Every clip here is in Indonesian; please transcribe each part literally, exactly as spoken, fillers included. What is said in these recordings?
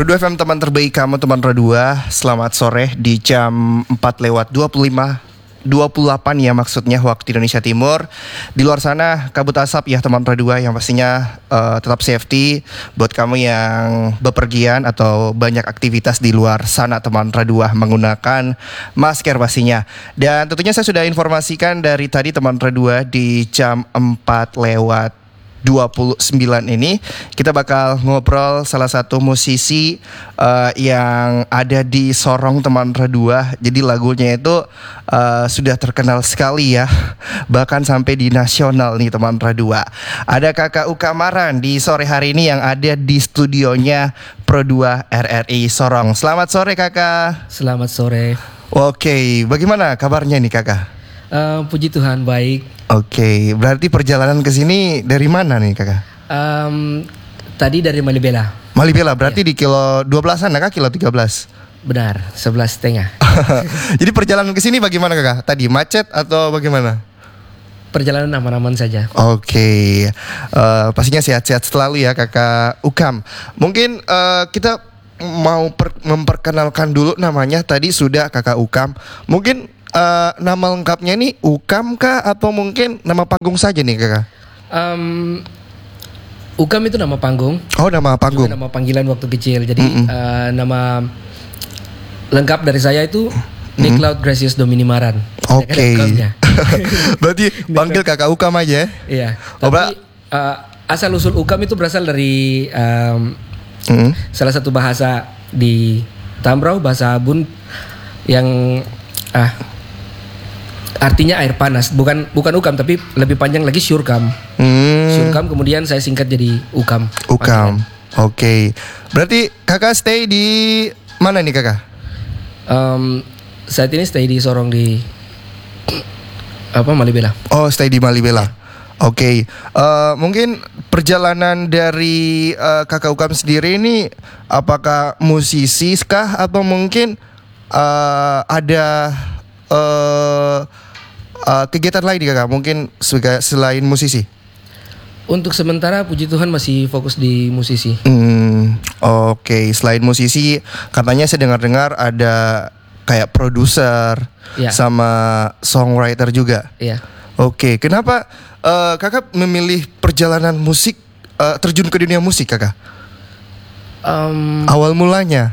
Rodu F M, teman terbaik kamu, teman Rodua. Selamat sore di jam empat lewat dua puluh lima dua puluh delapan ya, maksudnya waktu Indonesia Timur. Di luar sana kabut asap ya teman Rodua, yang pastinya uh, tetap safety buat kamu yang bepergian atau banyak aktivitas di luar sana teman Rodua, menggunakan masker pastinya. Dan tentunya saya sudah informasikan dari tadi teman Rodua, di jam empat lewat dua puluh sembilan ini kita bakal ngobrol salah satu musisi uh, yang ada di Sorong teman Radua. Jadi lagunya itu uh, sudah terkenal sekali ya, bahkan sampai di nasional nih teman Radua. Ada Kakak Ukam Maran di sore hari ini yang ada di studionya Pro dua R R I Sorong. Selamat sore Kakak. Selamat sore. Oke, bagaimana kabarnya nih Kakak? Uh, puji Tuhan baik. Oke, berarti perjalanan ke sini dari mana nih Kakak? Um, tadi dari Malibela. Malibela, berarti ya. Di kilo dua belasan kah? Kilo tiga belas? Benar, sebelas setengah. Jadi perjalanan ke sini bagaimana Kakak? Tadi macet atau bagaimana? Perjalanan aman-aman saja. Oke, uh, pastinya sehat-sehat selalu ya Kakak Ukam. Mungkin uh, kita mau per- memperkenalkan dulu namanya. Tadi sudah Kakak Ukam. Mungkin Uh, nama lengkapnya nih Ukam kah atau mungkin nama panggung saja nih Kakak? Um, Ukam itu nama panggung. Oh, nama panggung. Juga nama panggilan waktu kecil. Jadi uh, nama lengkap dari saya itu Niklaud Gracius Domini Maran. Oke. Okay. Berarti panggil Kakak Ukam aja. Iya. Oh, tapi uh, asal usul Ukam itu berasal dari um, mm. salah satu bahasa di Tambrau, bahasa Abun yang ah artinya air panas, bukan bukan Ukam tapi lebih panjang lagi Syurkam. Hmm. Syurkam kemudian saya singkat jadi Ukam. Ukam. Oke. Okay. Berarti Kakak stay di mana nih Kakak? Um, saat ini stay di Sorong di apa Malibela. Oh, stay di Malibela. Oke. Okay. Uh, mungkin perjalanan dari uh, Kakak Ukam sendiri ini apakah musisi kah atau mungkin uh, ada uh, Uh, kegiatan lain Kakak, mungkin selain musisi? Untuk sementara puji Tuhan masih fokus di musisi. Hmm, Oke, okay. Selain musisi, katanya saya dengar-dengar ada kayak produser ya, sama songwriter juga. Iya. Oke, okay. Kenapa uh, Kakak memilih perjalanan musik, uh, terjun ke dunia musik Kakak? Um, Awal mulanya?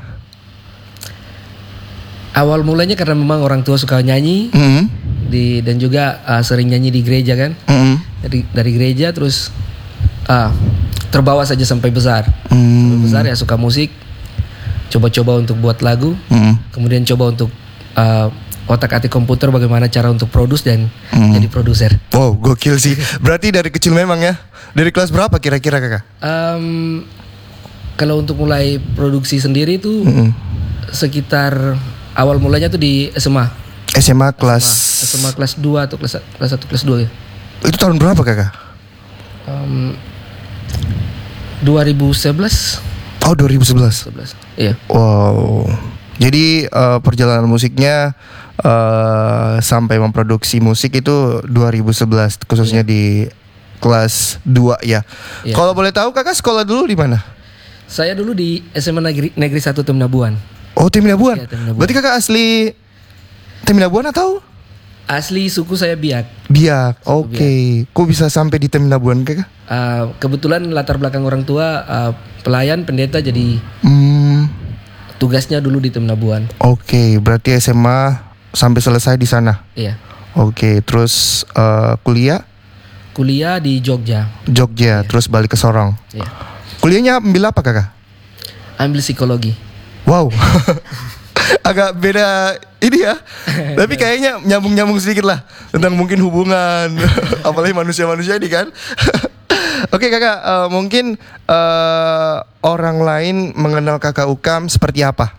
Awal mulanya karena memang orang tua suka nyanyi. Mm-hmm. Di, dan juga uh, sering nyanyi di gereja kan. Mm-hmm. dari dari gereja terus uh, terbawa saja sampai besar. Mm. Sampai besar ya suka musik, coba-coba untuk buat lagu. Mm. Kemudian coba untuk uh, otak-atik komputer bagaimana cara untuk produce dan mm. jadi produser. Wow, gokil sih. Berarti dari kecil memang ya. Dari kelas berapa kira-kira Kakak? Um, kalau untuk mulai produksi sendiri itu mm. sekitar awal mulanya tuh di S M A. S M A kelas S M A kelas dua atau kelas kelas satu kelas dua ya. Itu tahun berapa Kakak? Um, dua ribu sebelas. Oh, dua ribu sebelas. sebelas. Iya. Wow. Jadi uh, perjalanan musiknya uh, sampai memproduksi musik itu dua ribu sebelas, khususnya iya, di kelas dua ya. Iya. Kalau boleh tahu Kakak sekolah dulu di mana? Saya dulu di S M A Negeri Negeri satu Temnabuan. Oh, Temnabuan. Iya, Temnabuan. Berarti Kakak asli Temnabuan atau? Asli suku saya Biak. Biak, oke. Okay. Kok bisa sampai di Temnabuan Kakak? Uh, kebetulan latar belakang orang tua uh, pelayan pendeta, jadi hmm. tugasnya dulu di Temnabuan. Oke, okay, berarti S M A sampai selesai di sana. Iya. Oke, okay, terus uh, kuliah? Kuliah di Jogja. Jogja, iya. Terus balik ke Sorong. Iya. Kuliahnya ambil apa Kakak? Ambil psikologi. Wow. Agak beda ini ya. Tapi kayaknya nyambung-nyambung sedikit lah tentang mungkin hubungan apalagi manusia-manusia ini kan. Oke Kakak, uh, mungkin uh, orang lain mengenal Kakak Ukam seperti apa?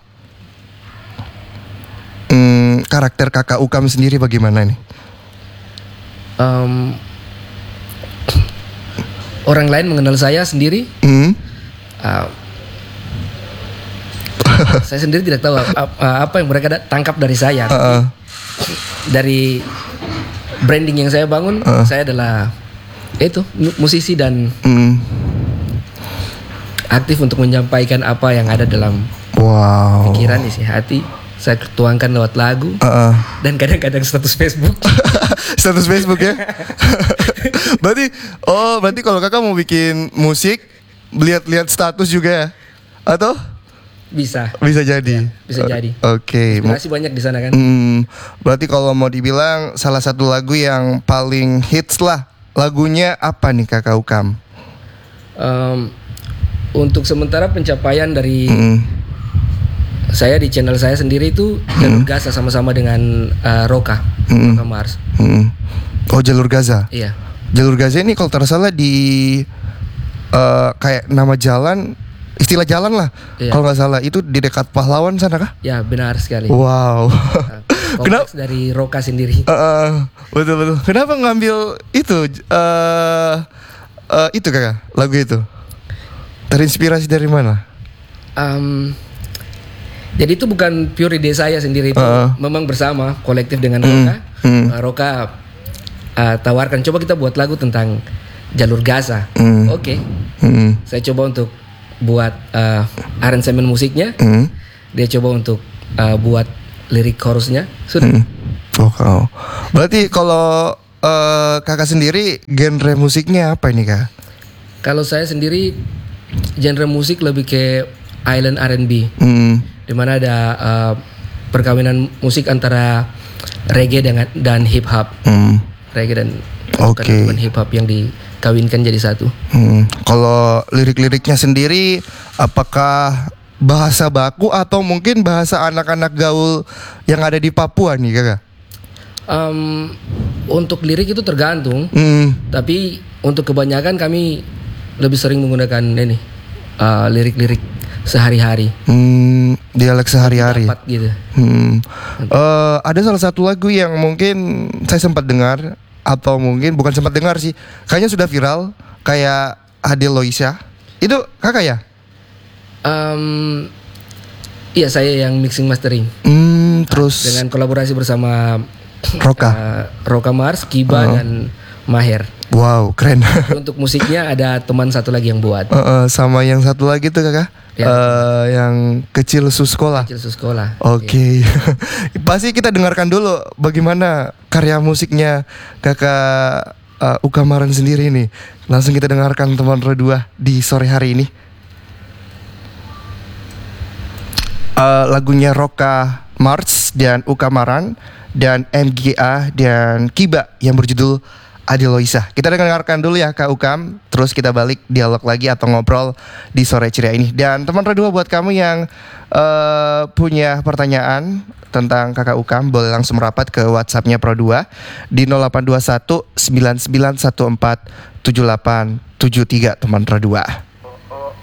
Hmm, karakter Kakak Ukam sendiri bagaimana nih? Um, orang lain mengenal saya sendiri. Hmm? Uh, Saya sendiri tidak tahu apa, apa yang mereka tangkap dari saya. Uh-uh. Dari branding yang saya bangun, uh. saya adalah itu musisi dan mm. aktif untuk menyampaikan apa yang ada dalam Wow. pikiran, isi hati. Saya tuangkan lewat lagu Uh-uh. dan kadang-kadang status Facebook. Status Facebook ya. Berarti oh berarti kalau kakak mau bikin musik lihat-lihat status juga ya? Atau Bisa. bisa jadi? Bisa jadi. Oke. Inspirasi banyak di sana kan. Hmm, berarti kalau mau dibilang salah satu lagu yang paling hits lah, lagunya apa nih kakak Ukam? Um, untuk sementara pencapaian dari Hmm. saya di channel saya sendiri itu Jalur Gaza sama-sama dengan uh, Roka, Hmm. Roka Mars. Hmm. Oh, Jalur Gaza. Iya. Jalur Gaza ini kalau tidak salah di eh, kayak nama jalan, istilah jalan lah. Iya. Kalau nggak salah itu di dekat Pahlawan sana kah? Ya, benar sekali. Wow. Nah, Kenapa? kompleks dari Roka sendiri. Eh, eh, betul betul. Kenapa ngambil itu? eh eh, itu kakak lagu itu? Terinspirasi dari mana? Um, jadi itu bukan pure ide saya sendiri, itu Uh-uh. memang bersama kolektif dengan Roka. hmm. Uh, Roka uh, tawarkan coba kita buat lagu tentang Jalur Gaza. Hmm. Oke, Hmm. saya coba untuk buat uh, aransemen musiknya. Hmm. Dia coba untuk uh, buat lirik chorusnya. Sudah. Hmm. Oh, oh. Berarti kalau eh, kakak sendiri genre musiknya apa ini kak? Kalau saya sendiri genre musik lebih ke island R and B, Hmm. di mana ada uh, perkawinan musik antara reggae dengan dan hip hop, Hmm. reggae dan Oke. bukan hip hop yang dikawinkan jadi satu. Hmm. Kalau lirik-liriknya sendiri, apakah bahasa baku atau mungkin bahasa anak-anak gaul yang ada di Papua nih kakak? Um, untuk lirik itu tergantung, Hmm. tapi untuk kebanyakan kami lebih sering menggunakan ini uh, lirik-lirik sehari-hari, Hmm. Dialek sehari-hari. dapat gitu. Hmm. Eh, ada salah satu lagu yang mungkin saya sempat dengar atau mungkin bukan sempat dengar sih, kayaknya sudah viral, kayak Ade Loisha. Itu kakak ya? Um, iya, saya yang mixing mastering Hmm. Terus dengan kolaborasi bersama Roka. uh, Roka Mars, Kiba Oh. dan Maher. Wow, keren. Untuk musiknya ada teman satu lagi yang buat, Eh, eh, sama yang satu lagi tuh kakak, Ya. Eh, yang kecil suskola. kecil sekolah. Oke, pasti kita dengarkan dulu bagaimana karya musiknya kakak uh, Ukamaran sendiri nih. Langsung kita dengarkan teman Redua di sore hari ini. Uh, lagunya Roka Mars dan Ukamaran dan M G A dan Kiba yang berjudul Ade Loisha. Kita dengarkan dulu ya Kak Ukam, terus kita balik dialog lagi atau ngobrol di sore ceria ini. Dan teman Redua, buat kamu yang uh, punya pertanyaan tentang Kakak Ukam, boleh langsung merapat ke WhatsApp-nya Pro dua di nol delapan dua satu sembilan sembilan satu empat tujuh delapan tujuh tiga teman Redua.